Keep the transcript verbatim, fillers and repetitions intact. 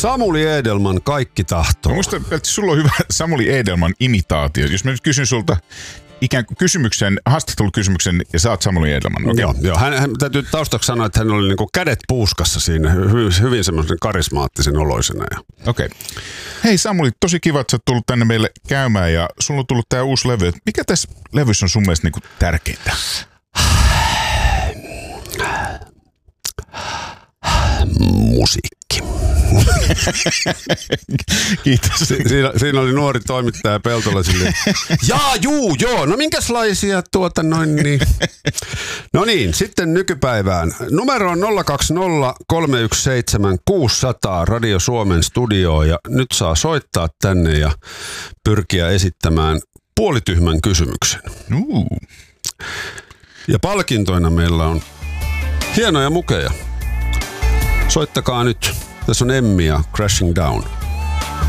Samuli Edelman, Kaikki tahtoo. Mä musta, että sulla on hyvä Samuli Edelman imitaatio. Jos mä nyt kysyn sulta ikään kuin kysymyksen, haastattelukysymyksen ja saat Samuli Edelman. Okay. Joo, joo. Hän, hän täytyy taustaksi sanoa, että hän oli niinku kädet puuskassa siinä, hyvin, hyvin semmoisen karismaattisen oloisena. Okei. Okay. Hei Samuli, tosi kiva, että sä oot tullut tänne meille käymään ja sulla on tullut tää uusi levy. Mikä tässä levyssä on sun mielestä niinku tärkeintä? Musiikki. Kiitos. Si- siinä, siinä oli nuori toimittaja Peltola silleen, jaa, juu, joo, no minkälaisia tuota noin niin. No niin, sitten nykypäivään. Numero on nolla kaksi nolla kolme yksi seitsemän kuusi nolla nolla Radio Suomen studioon ja nyt saa soittaa tänne ja pyrkiä esittämään puolityhmän kysymyksen. Uh. Ja palkintoina meillä on hienoja mukeja. Soittakaa nyt. Tässä on Emmi ja Crashing Down.